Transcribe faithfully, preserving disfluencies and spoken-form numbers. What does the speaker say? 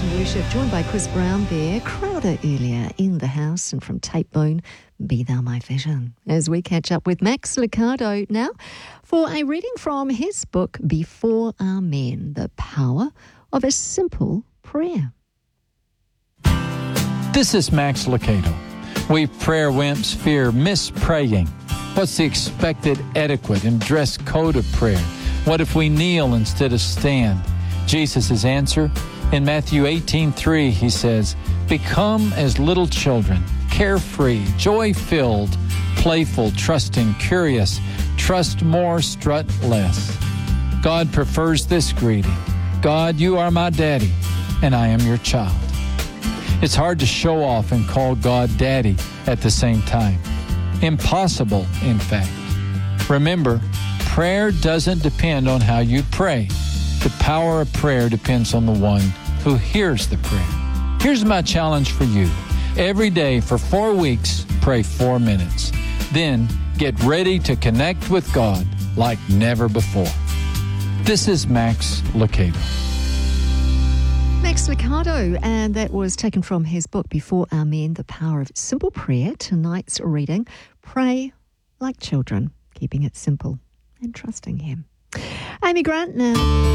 Creation Worship, joined by Chris Brown there, Crowder earlier in the house, and from Tape Bone, Be Thou My Vision. As we catch up with Max Lucado now for a reading from his book, Before Amen, The Power of a Simple Prayer. This is Max Lucado. We prayer wimps fear mispraying. What's the expected etiquette and dress code of prayer? What if we kneel instead of stand? Jesus' answer, in Matthew eighteen three, he says, "Become as little children, carefree, joy-filled, playful, trusting, curious, trust more, strut less." God prefers this greeting. God, you are my daddy, and I am your child. It's hard to show off and call God daddy at the same time. Impossible, in fact. Remember, prayer doesn't depend on how you pray. The power of prayer depends on the one who hears the prayer. Here's my challenge for you. Every day for four weeks, pray four minutes. Then get ready to connect with God like never before. This is Max Lucado. Max Lucado, and that was taken from his book, Before Amen, The Power of Simple Prayer. Tonight's reading, Pray Like Children, keeping it simple and trusting Him. Amy Grant now.